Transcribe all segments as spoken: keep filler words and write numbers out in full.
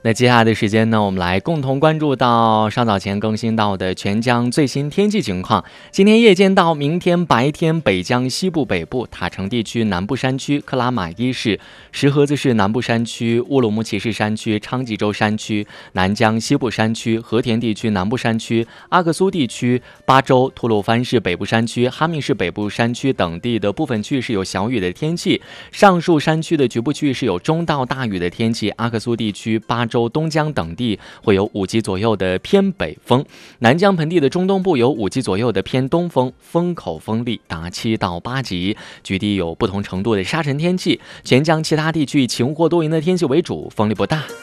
那接下来的时间呢，我们来共同关注到稍早前更新到的全江最新天气情况。今天夜间到明天白天，北江西部、北部、塔城地区南部山区、克拉玛依市、石河子市南部山区、乌鲁木齐市山区、昌吉州山区、南江西部山区、和田地区南部山区、阿克苏地区、巴州、吐鲁番市北部山区、哈密市北部山区等地的部分区域是有小雨的天气，上述山区的局部区域是有中到大雨的天气。阿克苏地区、巴州、东江等地会有五级左右的偏北风，南江盆地的中东部有五级左右的偏东风，风口风力达七到八级，局地有不同程度的沙尘天气。全江其他地区以晴或多云的天气为主，风力不大。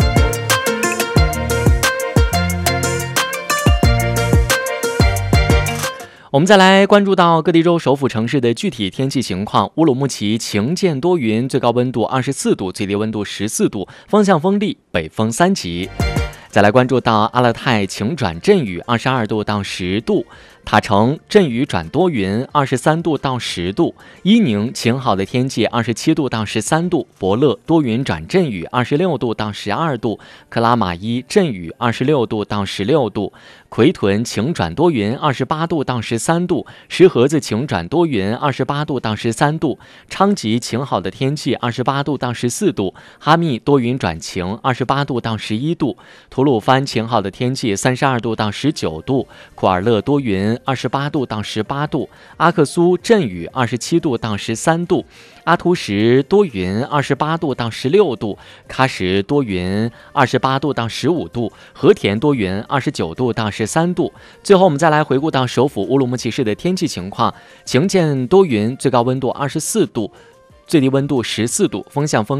我们再来关注到各地州首府城市的具体天气情况。乌鲁木齐晴间多云，最高温度二十四度，最低温度十四度，风向风力北风三级。再来关注到阿勒泰晴转阵雨，二十二度到十度。塔城阵雨转多云，二十三度到十度；伊宁晴好的天气，二十七度到十三度；伯乐多云转阵雨，二十六度到十二度；克拉玛依阵雨，二十六度到十六度；奎屯晴转多云，二十八度到十三度；石河子晴转多云，二十八度到十三度；昌吉晴好的天气，二十八度到十四度；哈密多云转晴，二十八度到十一度；吐鲁番晴好的天气，三十二度到十九度；库尔勒多云，二十八度到十八度；阿克苏阵雨，二十七度到十三度；阿图什多云，二十八度到十六度；喀什多云，二十八度到十五度；和田多云，二十九度到十三度。最后我们再来回顾到首府乌鲁木齐市的天气情况，晴间多云，最高温度二十四度，最低温度十四度，风向风